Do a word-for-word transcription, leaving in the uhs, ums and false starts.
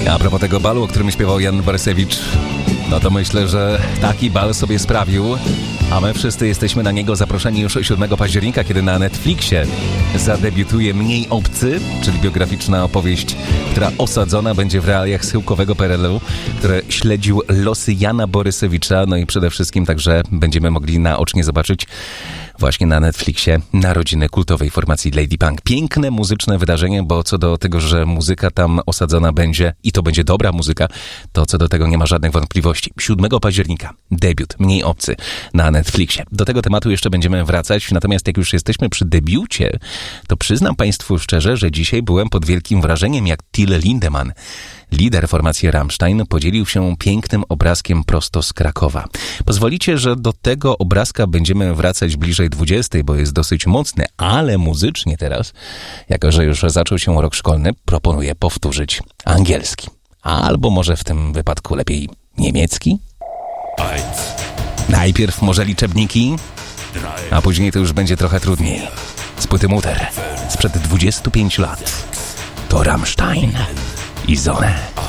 A propos tego balu, o którym śpiewał Jan Borysewicz, no to myślę, że taki bal sobie sprawił, a my wszyscy jesteśmy na niego zaproszeni już siódmego października, kiedy na Netflixie zadebiutuje Mniej obcy, czyli biograficzna opowieść, która osadzona będzie w realiach schyłkowego P R L u, które śledził losy Jana Borysewicza, no i przede wszystkim także będziemy mogli naocznie zobaczyć właśnie na Netflixie narodziny kultowej formacji Lady Punk. Piękne muzyczne wydarzenie, bo co do tego, że muzyka tam osadzona będzie i to będzie dobra muzyka, to co do tego nie ma żadnych wątpliwości. siódmego października debiut Mniej obcy na Netflixie. Do tego tematu jeszcze będziemy wracać, natomiast jak już jesteśmy przy debiucie, to przyznam Państwu szczerze, że dzisiaj byłem pod wielkim wrażeniem, jak Till Lindemann, lider formacji Rammstein, podzielił się pięknym obrazkiem prosto z Krakowa. Pozwolicie, że do tego obrazka będziemy wracać bliżej dwudziestej, bo jest dosyć mocny, ale muzycznie teraz, jako że już zaczął się rok szkolny, proponuję powtórzyć angielski. Albo może w tym wypadku lepiej niemiecki? Najpierw może liczebniki, a później to już będzie trochę trudniej. Z płyty Mutter sprzed dwudziestu pięciu lat to Rammstein i Sonne.